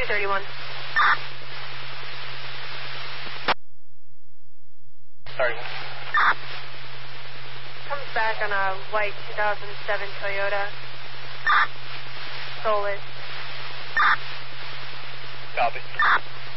231. Sorry. Comes back on a white 2007 Toyota. Solis. Copy.